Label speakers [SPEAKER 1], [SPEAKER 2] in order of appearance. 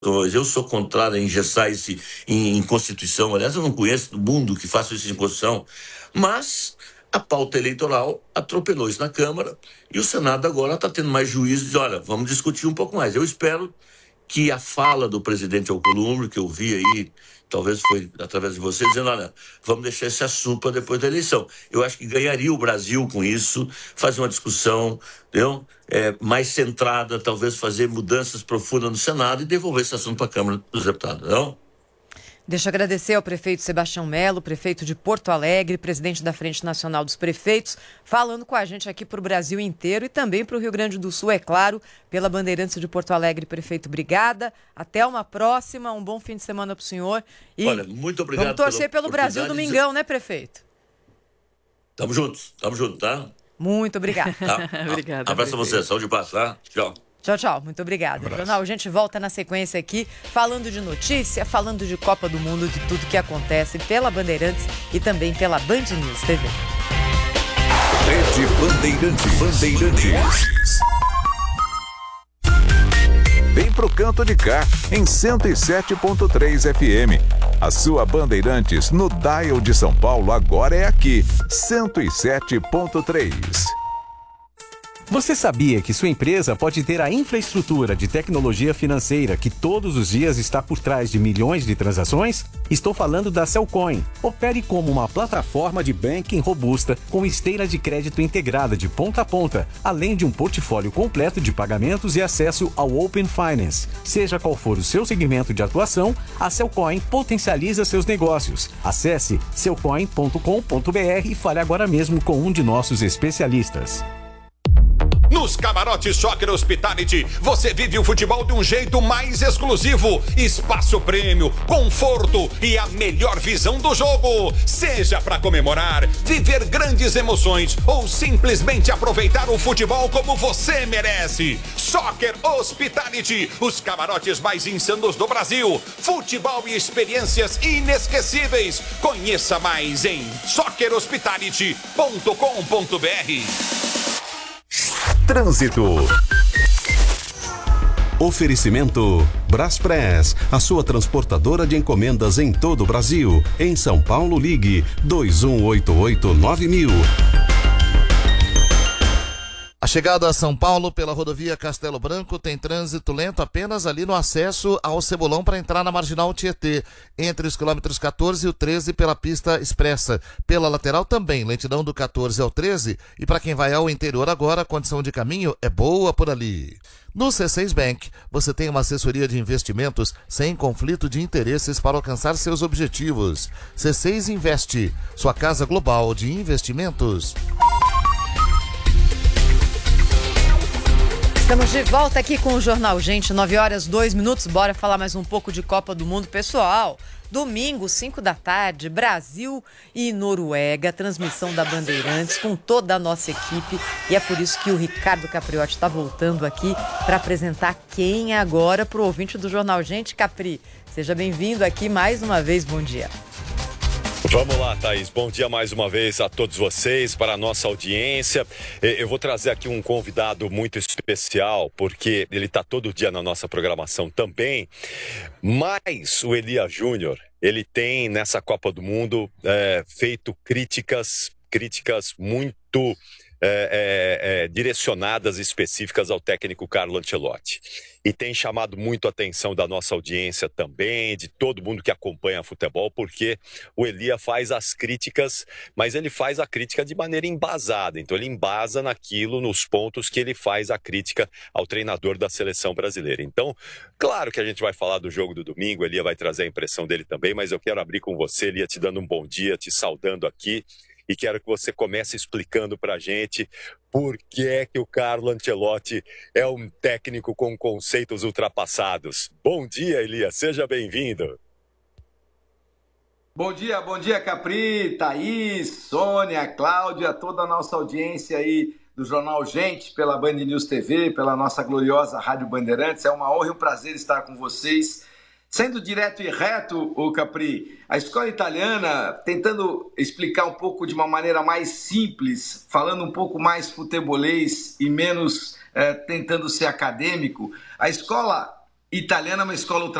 [SPEAKER 1] Eu sou contrário a engessar isso em Constituição. Aliás, eu não conheço mundo que faça isso em Constituição. Mas a pauta eleitoral atropelou isso na Câmara e o Senado agora está tendo mais juízo e diz, olha, vamos discutir um pouco mais. Eu espero que a fala do presidente Alcolumbre, que eu vi aí, talvez foi através de você, dizendo, olha, vamos deixar esse assunto para depois da eleição. Eu acho que ganharia o Brasil com isso, fazer uma discussão, entendeu? Mais centrada, talvez fazer mudanças profundas no Senado e devolver esse assunto para a Câmara dos Deputados, não?
[SPEAKER 2] Deixa eu agradecer ao prefeito Sebastião Melo, prefeito de Porto Alegre, presidente da Frente Nacional dos Prefeitos, falando com a gente aqui para o Brasil inteiro e também para o Rio Grande do Sul, é claro, pela Bandeirantes de Porto Alegre. Prefeito, obrigada. Até uma próxima, um bom fim de semana para o senhor. E
[SPEAKER 1] olha, muito obrigado.
[SPEAKER 2] Vamos torcer pelo Brasil domingão, né, prefeito?
[SPEAKER 1] Tamo juntos, tá?
[SPEAKER 2] Muito obrigado.
[SPEAKER 1] Tá?
[SPEAKER 3] Obrigada.
[SPEAKER 1] Abraço a você, saúde e paz, tá? Tchau.
[SPEAKER 2] Tchau, tchau. Muito obrigada. Jornal, a gente volta na sequência aqui, falando de notícia, falando de Copa do Mundo, de tudo que acontece pela Bandeirantes e também pela Band News TV.
[SPEAKER 4] Rede Bandeirantes. Vem pro canto de cá, em 107.3 FM. A sua Bandeirantes no dial de São Paulo agora é aqui, 107.3.
[SPEAKER 5] Você sabia que sua empresa pode ter a infraestrutura de tecnologia financeira que todos os dias está por trás de milhões de transações? Estou falando da Cellcoin. Opere como uma plataforma de banking robusta com esteira de crédito integrada de ponta a ponta, além de um portfólio completo de pagamentos e acesso ao Open Finance. Seja qual for o seu segmento de atuação, a Cellcoin potencializa seus negócios. Acesse cellcoin.com.br e fale agora mesmo com um de nossos especialistas.
[SPEAKER 6] Nos camarotes Soccer Hospitality, você vive o futebol de um jeito mais exclusivo. Espaço prêmio, conforto e a melhor visão do jogo. Seja para comemorar, viver grandes emoções ou simplesmente aproveitar o futebol como você merece. Soccer Hospitality, os camarotes mais insanos do Brasil. Futebol e experiências inesquecíveis. Conheça mais em soccerhospitality.com.br.
[SPEAKER 4] Trânsito. Oferecimento Braspress, a sua transportadora de encomendas em todo o Brasil. Em São Paulo, ligue 2188-9000.
[SPEAKER 7] A chegada a São Paulo pela rodovia Castelo Branco tem trânsito lento apenas ali no acesso ao Cebolão para entrar na Marginal Tietê, entre os quilômetros 14 e o 13 pela pista expressa. Pela lateral também, lentidão do 14 ao 13, e para quem vai ao interior agora, a condição de caminho é boa por ali. No C6 Bank, você tem uma assessoria de investimentos sem conflito de interesses para alcançar seus objetivos. C6 Investe, sua casa global de investimentos.
[SPEAKER 2] Estamos de volta aqui com o Jornal Gente, 9h02. Bora falar mais um pouco de Copa do Mundo. Pessoal, domingo, 5 da tarde, Brasil e Noruega, transmissão da Bandeirantes com toda a nossa equipe. E é por isso que o Ricardo Capriotti está voltando aqui para apresentar quem agora para o ouvinte do Jornal Gente. Capri, seja bem-vindo aqui mais uma vez. Bom dia.
[SPEAKER 8] Vamos lá, Thaís. Bom dia mais uma vez a todos vocês, para a nossa audiência. Eu vou trazer aqui um convidado muito especial, porque ele está todo dia na nossa programação também. Mas o Elias Júnior, ele tem nessa Copa do Mundo feito críticas muito direcionadas e específicas ao técnico Carlo Ancelotti. E tem chamado muito a atenção da nossa audiência também, de todo mundo que acompanha futebol, porque o Elia faz as críticas, mas ele faz a crítica de maneira embasada. Então ele embasa naquilo, nos pontos que ele faz a crítica ao treinador da seleção brasileira. Então, claro que a gente vai falar do jogo do domingo, o Elia vai trazer a impressão dele também, mas eu quero abrir com você, Elia, te dando um bom dia, te saudando aqui. E quero que você comece explicando para a gente por que é que o Carlo Ancelotti é um técnico com conceitos ultrapassados. Bom dia, Elias. Seja bem-vindo.
[SPEAKER 9] Bom dia, Capri, Thaís, Sônia, Cláudia, toda a nossa audiência aí do Jornal Gente, pela Band News TV, pela nossa gloriosa Rádio Bandeirantes. É uma honra e um prazer estar com vocês. Sendo direto e reto, o Capri, a escola italiana, tentando explicar um pouco de uma maneira mais simples, falando um pouco mais futebolês e menos tentando ser acadêmico, a escola Italiana é uma escola